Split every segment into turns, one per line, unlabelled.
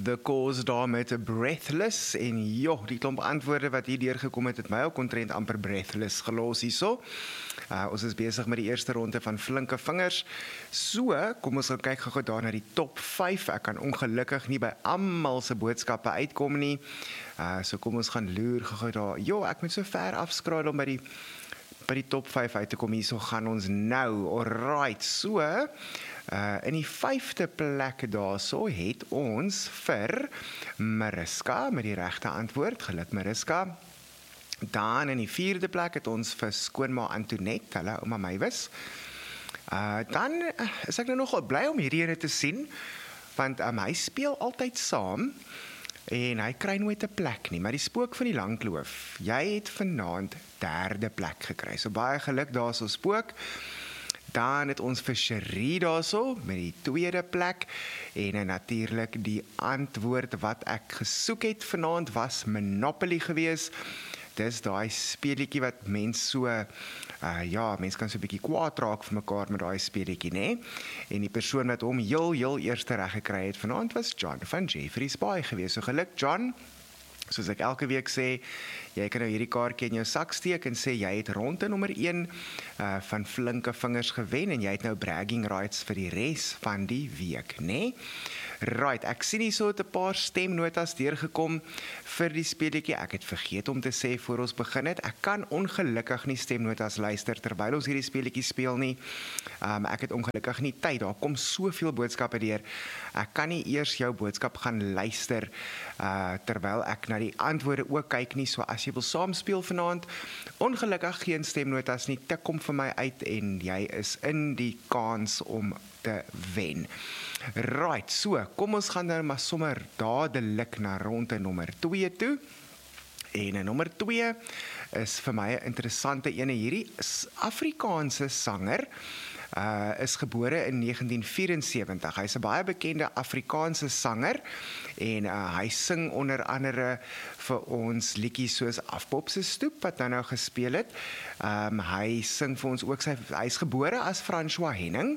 The Cause daar met Breathless en joh, die klomp antwoorde wat hier deurgekom het my ook omtrent amper breathless gelos hierso. Ons is besig met die eerste ronde van flinke vingers. So, kom ons gaan kyk gou daar na die top 5. Ek kan ongelukkig nie by almal se boodskappe uitkom nie. So kom ons gaan loer gou daar. Jo, ek moet so ver afskraal om by die top 5 uit te kom. Hierso gaan ons nou. Alright, so in die 5de plek daarso het ons vir Mariska met die regte antwoord. Geluk Mariska. Dan in die 4de plek het ons vir skoonma Antoinette, hulle ouma Mywis. Dan is ek nou nogal bly om hierdie ene te sien, want hy speel altyd saam en hy kry nooit 'n plek nie, maar die spook van die Langkloof, jy het vanaand 3de plek gekry. So baie geluk daarso spook. Dan het ons vir Cherie daarso met die 2de plek en natuurlik die antwoord wat ek gesoek het vanaand was Monopoly gewees. Dis daai speletjie wat mens so mens kan so 'n bietjie kwaad raak vir mekaar met daai speletjie, né? En die persoon wat hom heel eerste reg gekry het vanaand was John van Jeffreys Bay gewees. So geluk John. Soos ek elke week sê, jy kan nou hierdie kaartjie in jou sak steek en sê jy het ronde nommer 1 van flinke vingers gewen en jy het nou bragging rights vir die res van die week, né? Right, ek sien hier so 'n paar stemnotas deurgekom vir die speletjie. Ek het vergeet om te sê voor ons begin het, ek kan ongelukkig nie stemnotas luister terwyl ons hierdie speletjie speel nie. Ek het ongelukkig nie tyd, daar kom soveel boodskappe deur. Ek kan nie eers jou boodskap gaan luister terwyl ek na die antwoorde ook kyk nie. So as jy wil saamspeel vanaand, ongelukkig geen stemnotas nie, tik kom vir my uit en jy is in die kans om te wen. Right, so, kom ons gaan nou maar sommer dadelik na ronde nommer 2 toe. En nommer 2 is vir my 'n interessante ene. Hierdie Afrikaanse sanger is gebore in 1974. Hy is 'n baie bekende Afrikaanse sanger en hy sing onder andere vir ons liedjies soos Afpop se stoep wat nou gespeel het. Hy sing vir ons ook hy is gebore as François Henning.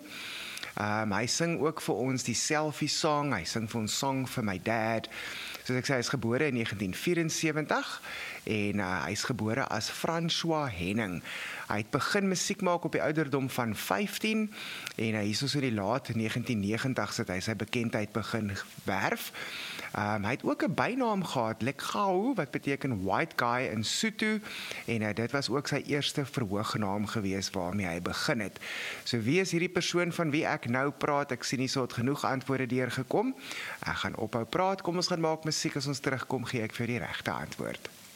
Hy sing ook vir ons die Selfie song, hy sing vir ons Song for My Dad. Soos ek sê, hy is gebore in 1974 en hy is gebore as François Henning. Hy het begin musiek maak op die ouderdom van 15 en hy is so in die laat 1990s het hy sy bekendheid begin werf. Hy het ook 'n bynaam gehad, Lekgao, wat beteken white guy in Sotho en dit was ook sy eerste verhoognaam gewees waarmee hy begin het. So wie is hierdie persoon van wie ek nou praat? Ek sien nie so het genoeg antwoorde deurgekom. Ek gaan ophou praat, kom ons gaan maak musiek, as ons terugkom gee ek vir die regte antwoord.